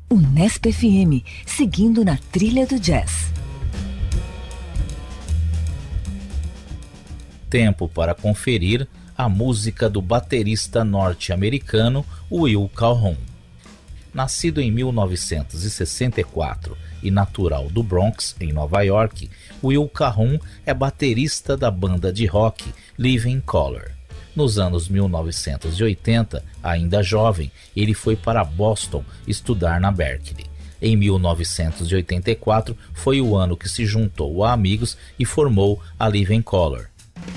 Unesp FM, seguindo na trilha do jazz. Tempo para conferir a música do baterista norte-americano Will Calhoun. Nascido em 1964 e natural do Bronx, em Nova York, Will Calhoun é baterista da banda de rock Living Colour. Nos anos 1980, ainda jovem, ele foi para Boston estudar na Berklee. Em 1984, foi o ano que se juntou a amigos e formou a Living Colour.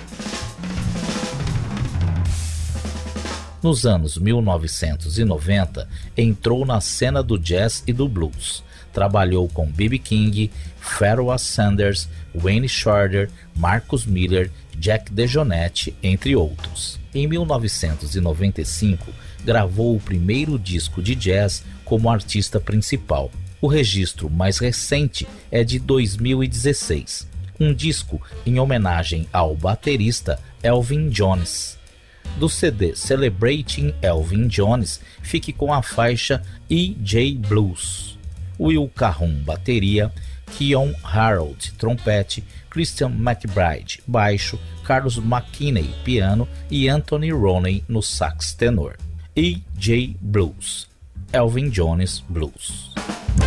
Nos anos 1990, entrou na cena do jazz e do blues. Trabalhou com B.B. King, Pharoah Sanders, Wayne Shorter, Marcus Miller, Jack DeJohnette, entre outros. Em 1995, gravou o primeiro disco de jazz como artista principal. O registro mais recente é de 2016, um disco em homenagem ao baterista Elvin Jones. Do CD Celebrating Elvin Jones, fique com a faixa E.J. Blues. Will Calhoun, bateria, Keon Harold, trompete, Christian McBride, baixo, Carlos McKinney, piano e Anthony Roney no sax tenor. E.J. Blues, Elvin Jones Blues.